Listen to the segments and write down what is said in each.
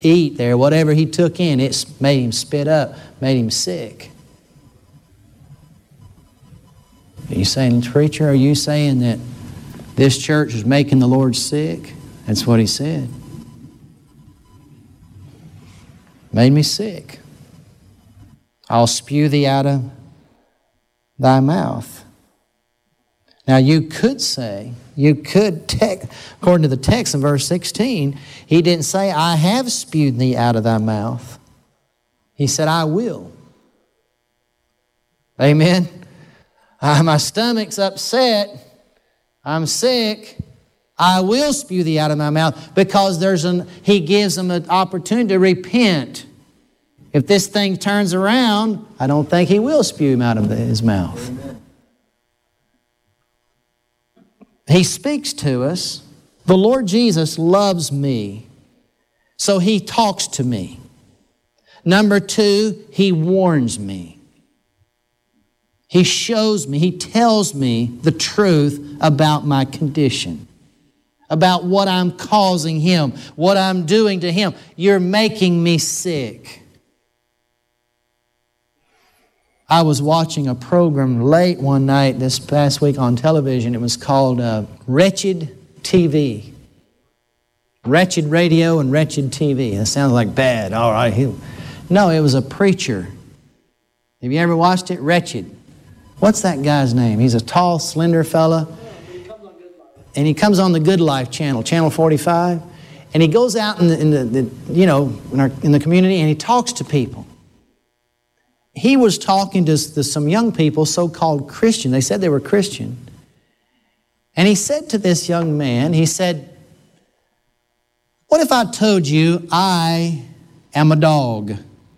eat there, whatever he took in, it made him spit up, made him sick. Are you saying, preacher, are you saying that this church is making the Lord sick? That's what he said. Made me sick. I'll spew thee out of thy mouth. Now you could say, according to the text in verse 16, he didn't say, I have spewed thee out of thy mouth. He said, I will. Amen. My stomach's upset. I'm sick. I will spew thee out of my mouth, because he gives them an opportunity to repent. If this thing turns around, I don't think he will spew him out of his mouth. Amen. He speaks to us. The Lord Jesus loves me, so he talks to me. Number two, he warns me. He shows me, he tells me the truth about my condition, about what I'm causing him, what I'm doing to him. You're making me sick. I was watching a program late one night this past week on television. It was called Wretched TV. Wretched radio and Wretched TV. That sounds like bad. All right. No, it was a preacher. Have you ever watched it? Wretched. What's that guy's name? He's a tall, slender fella. And he comes on the Good Life channel, Channel 45. And he goes out in the community, and he talks to people. He was talking to some young people, so-called Christian. They said they were Christian. And he said to this young man, he said, what if I told you I am a dog?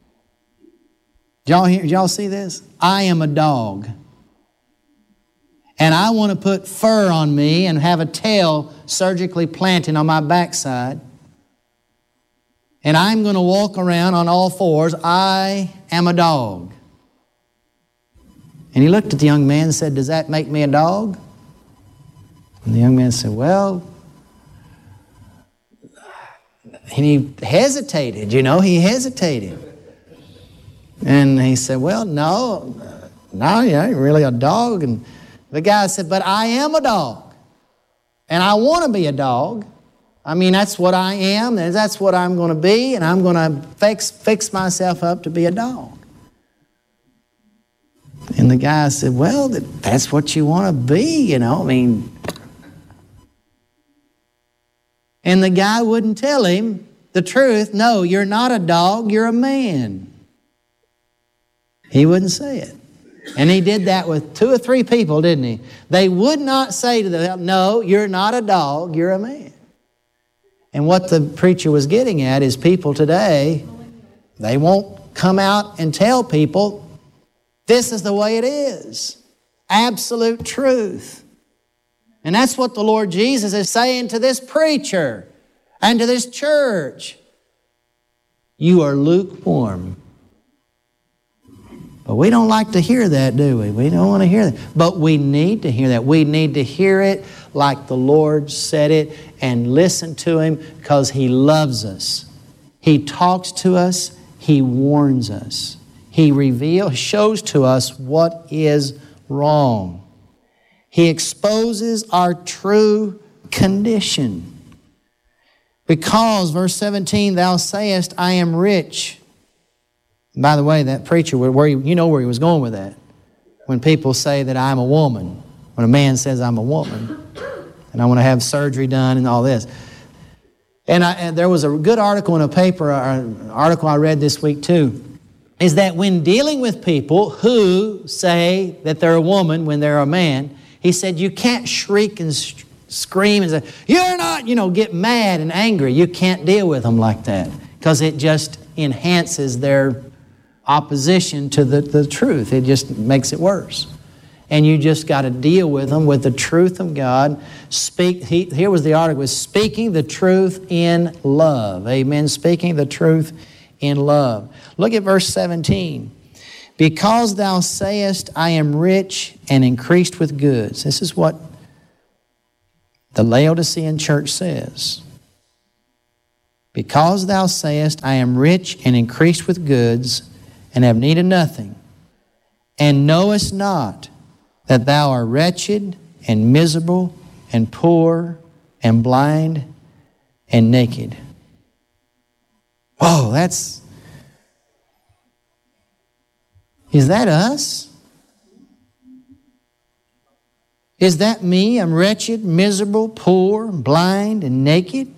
Did y'all see this? I am a dog. And I want to put fur on me and have a tail surgically planted on my backside. And I'm going to walk around on all fours. I am a dog. And he looked at the young man and said, does that make me a dog? And the young man said, well, and he hesitated, he hesitated. And he said, well, no, you ain't really a dog. And the guy said, but I am a dog. And I want to be a dog. I mean, that's what I am, and that's what I'm going to be, and I'm going to fix myself up to be a dog. And the guy said, well, that's what you want to be, And the guy wouldn't tell him the truth. No, you're not a dog, you're a man. He wouldn't say it. And he did that with 2 or 3 people, didn't he? They would not say to them, no, you're not a dog, you're a man. And what the preacher was getting at is people today, they won't come out and tell people, this is the way it is. Absolute truth. And that's what the Lord Jesus is saying to this preacher and to this church. You are lukewarm. But we don't like to hear that, do we? We don't want to hear that. But we need to hear that. We need to hear it like the Lord said it and listen to him, because he loves us. He talks to us. He warns us. He shows to us what is wrong. He exposes our true condition. Because, verse 17, thou sayest, I am rich. By the way, that preacher, you know where he was going with that. When people say that I'm a woman, when a man says I'm a woman, and I want to have surgery done and all this. And there was a good article in a paper, an article I read this week too, is that when dealing with people who say that they're a woman when they're a man, he said you can't shriek and scream and say, you're not, get mad and angry. You can't deal with them like that, because it just enhances their opposition to the truth. It just makes it worse. And you just got to deal with them with the truth of God. Here was the article, speaking the truth in love. Amen. Speaking the truth in love. Look at verse 17. Because thou sayest, I am rich and increased with goods. This is what the Laodicean church says. Because thou sayest, I am rich and increased with goods, and have need of nothing, and knowest not that thou art wretched and miserable and poor and blind and naked. Whoa, is that us? Is that me? I'm wretched, miserable, poor, blind, and naked.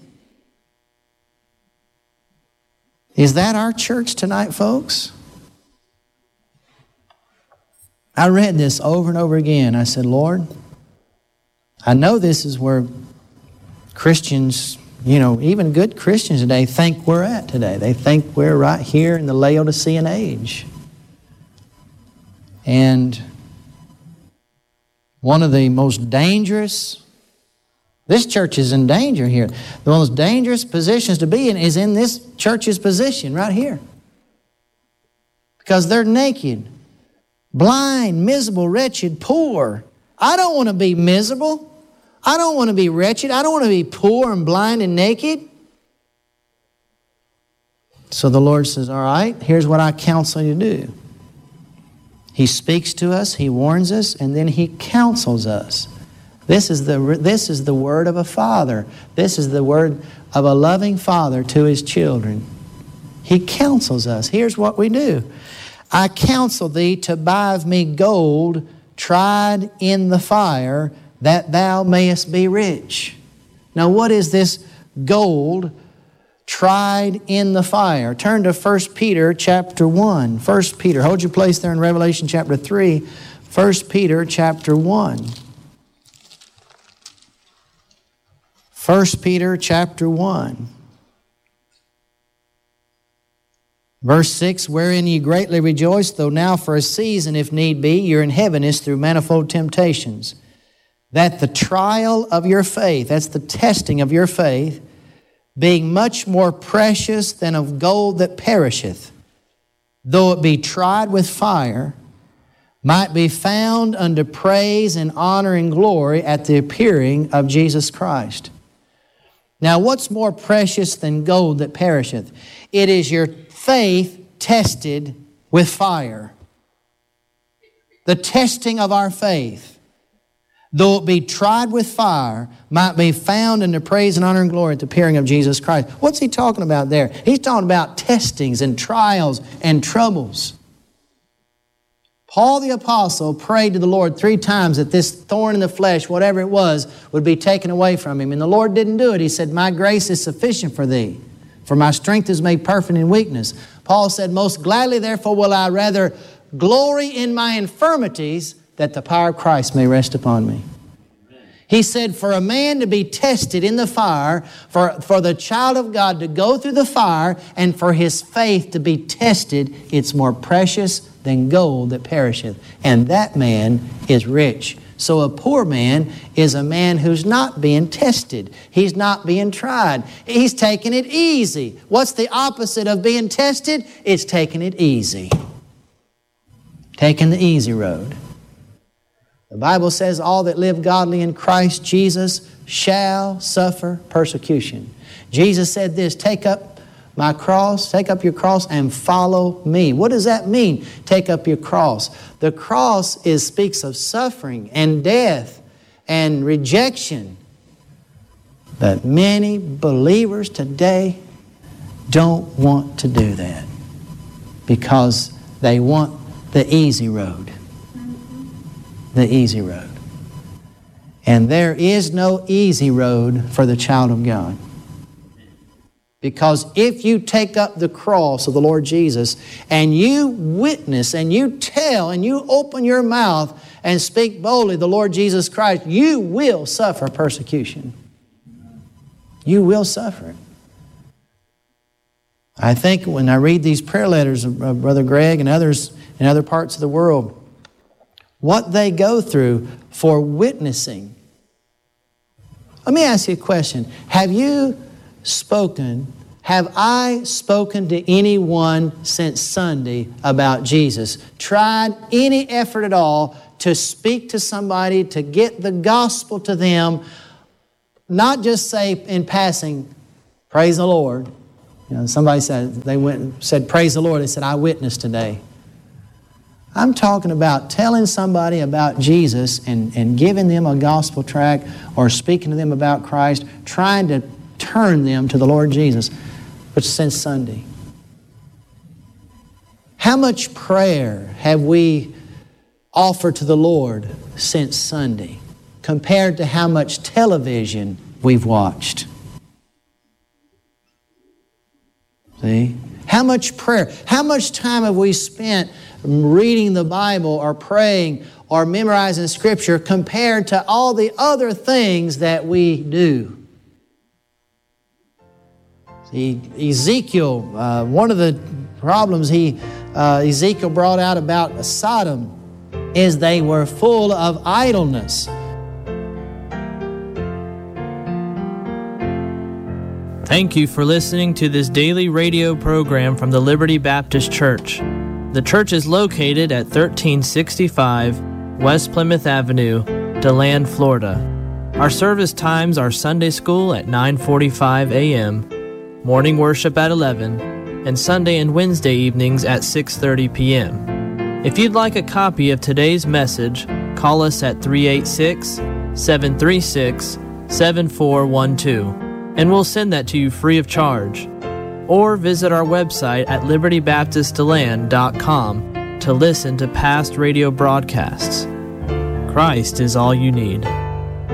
Is that our church tonight, folks? I read this over and over again. I said, Lord, I know this is where Christians, even good Christians today think we're at today. They think we're right here in the Laodicean age. And one of the most dangerous, this church is in danger here. The most dangerous positions to be in is in this church's position right here. Because they're naked, blind, miserable, wretched, poor. I don't want to be miserable. I don't want to be wretched. I don't want to be poor and blind and naked. So the Lord says, all right, here's what I counsel you to do. He speaks to us, He warns us, and then He counsels us. This is the word of a father. This is the word of a loving father to his children. He counsels us. Here's what we do. I counsel thee to buy of me gold tried in the fire, that thou mayest be rich. Now what is this gold tried in the fire? Turn to 1 Peter chapter 1. 1 Peter, hold your place there in Revelation chapter 3. 1 Peter chapter 1. 1 Peter chapter 1. Verse 6, wherein ye greatly rejoice, though now for a season, if need be, you're in heaviness through manifold temptations, that the trial of your faith, that's the testing of your faith, being much more precious than of gold that perisheth, though it be tried with fire, might be found unto praise and honor and glory at the appearing of Jesus Christ. Now, what's more precious than gold that perisheth? It is your faith tested with fire. The testing of our faith, though it be tried with fire, might be found in the praise and honor and glory at the appearing of Jesus Christ. What's he talking about there? He's talking about testings and trials and troubles. Paul the Apostle prayed to the Lord 3 times that this thorn in the flesh, whatever it was, would be taken away from him. And the Lord didn't do it. He said, my grace is sufficient for thee, for my strength is made perfect in weakness. Paul said, most gladly therefore will I rather glory in my infirmities, that the power of Christ may rest upon me. He said, for a man to be tested in the fire, for the child of God to go through the fire, and for his faith to be tested, it's more precious than gold that perisheth. And that man is rich. So a poor man is a man who's not being tested. He's not being tried. He's taking it easy. What's the opposite of being tested? It's taking it easy. Taking the easy road. The Bible says all that live godly in Christ Jesus shall suffer persecution. Jesus said this, take up my cross, take up your cross and follow me. What does that mean, take up your cross? The cross speaks of suffering and death and rejection. But many believers today don't want to do that because they want the easy road. The easy road. And there is no easy road for the child of God. Because if you take up the cross of the Lord Jesus and you witness and you tell and you open your mouth and speak boldly the Lord Jesus Christ, you will suffer persecution. You will suffer it. I think when I read these prayer letters of Brother Greg and others in other parts of the world, what they go through for witnessing. Let me ask you a question. Have I spoken to anyone since Sunday about Jesus? Tried any effort at all to speak to somebody, to get the gospel to them, not just say in passing, praise the Lord, Somebody said, they went and said, praise the Lord. They said, I witnessed today. I'm talking about telling somebody about Jesus and giving them a gospel tract or speaking to them about Christ, trying to turn them to the Lord Jesus, but since Sunday. How much prayer have we offered to the Lord since Sunday compared to how much television we've watched? See? How much prayer, how much time have we spent reading the Bible or praying or memorizing Scripture compared to all the other things that we do? See, Ezekiel, one of the problems Ezekiel brought out about Sodom is they were full of idleness. Thank you for listening to this daily radio program from the Liberty Baptist Church. The church is located at 1365 West Plymouth Avenue, DeLand, Florida. Our service times are Sunday school at 9:45 a.m., morning worship at 11, and Sunday and Wednesday evenings at 6:30 p.m. If you'd like a copy of today's message, call us at 386-736-7412. And we'll send that to you free of charge. Or visit our website at libertybaptistdeland.com to listen to past radio broadcasts. Christ is all you need.